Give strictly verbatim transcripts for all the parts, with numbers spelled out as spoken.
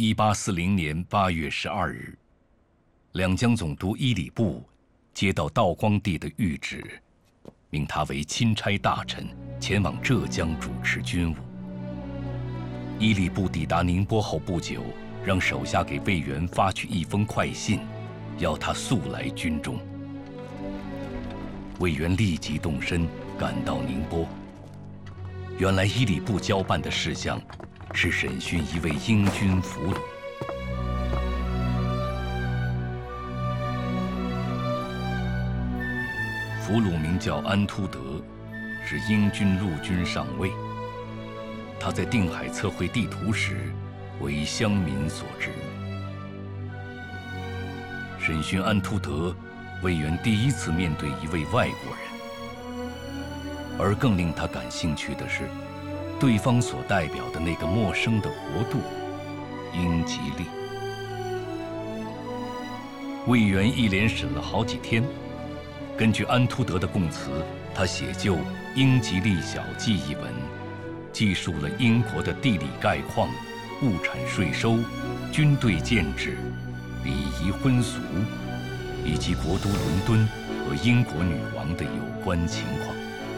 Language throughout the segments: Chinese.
一八四零年八月十二日，两江总督伊里布接到道光帝的谕旨，命他为钦差大臣，前往浙江主持军务。伊里布抵达宁波后不久，让手下给魏源发去一封快信，要他速来军中。魏源立即动身，赶到宁波。原来伊里布交办的事项是审讯一位英军俘虏。俘虏名叫安突德，是英军陆军上尉。他在定海测绘地图时，为乡民所知。审讯安突德，魏源第一次面对一位外国人，而更令他感兴趣的是，对方所代表的那个陌生的国度——英吉利。魏源一连审了好几天。根据安突德的供词，他写就《英吉利小记》一文，记述了英国的地理概况、物产税收、军队建制、礼仪婚俗，以及国都伦敦和英国女王的有关情况。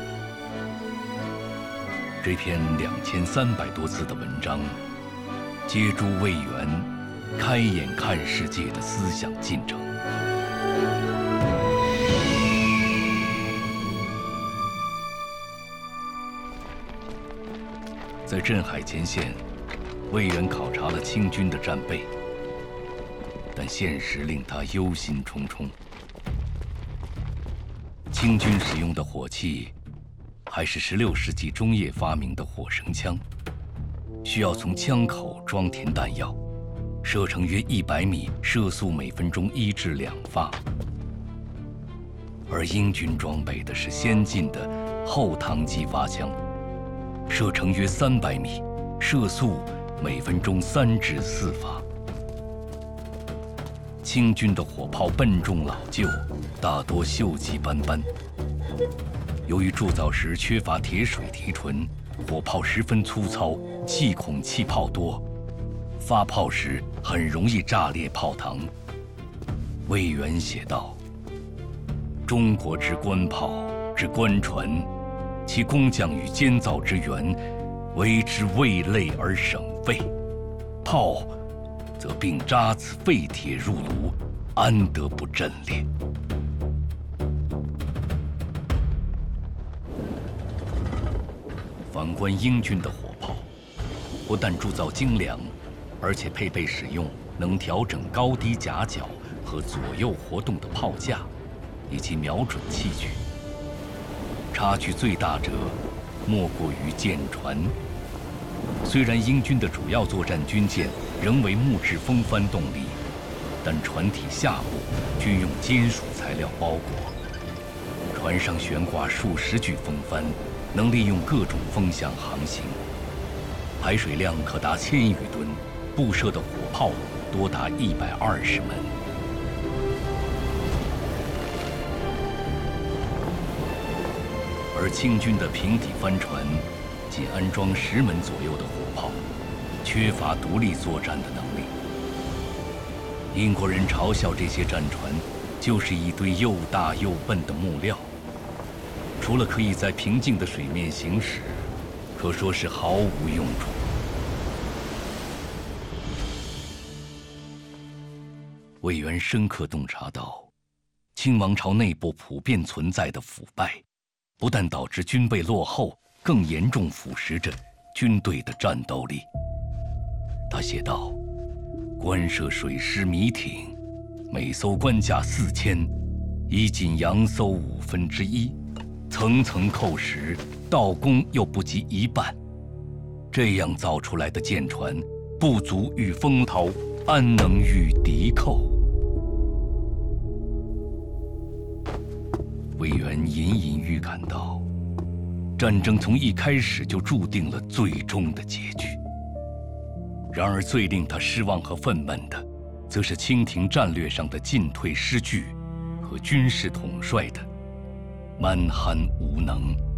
这篇两千三百多字的文章，接诸魏源开眼看世界的思想进程。在镇海前线，魏源考察了清军的战备，但现实令他忧心忡忡。清军使用的火器还是十六世纪中叶发明的火绳枪，需要从枪口装填弹药，射程约一百米，射速每分钟一至两发。而英军装备的是先进的后膛击发枪，射程约三百米，射速每分钟三至四发。清军的火炮笨重老旧，大多锈迹斑斑。由于铸造时缺乏铁水提纯，火炮十分粗糙，气孔气泡多，发炮时很容易炸裂炮膛。魏源写道：“中国之官炮之官船，其工匠与监造之员，为之为累而省费。炮，则并扎此废铁入炉，安得不震裂？”反观英军的火炮，不但铸造精良，而且配备使用能调整高低夹角和左右活动的炮架，以及瞄准器具。差距最大者，莫过于舰船。虽然英军的主要作战军舰仍为木质风帆动力，但船体下部均用金属材料包裹，船上悬挂数十具风帆，能利用各种风向航行，排水量可达千余吨，布设的火炮多达一百二十门。而清军的平底帆船仅安装十门左右的火炮，缺乏独立作战的能力。英国人嘲笑这些战船就是一堆又大又笨的木料，除了可以在平静的水面行驶，可说是毫无用处。魏源深刻洞察到，清王朝内部普遍存在的腐败，不但导致军备落后，更严重腐蚀着军队的战斗力。他写道：“官设水师米艇，每艘官价四千，以仅洋艘五分之一，层层扣实，到工又不及一半。这样造出来的舰船，不足御风涛，安能御敌寇？”魏源隐隐预感到，战争从一开始就注定了最终的结局。然而，最令他失望和愤懑的，则是清廷战略上的进退失据，和军事统帅的蛮憨无能。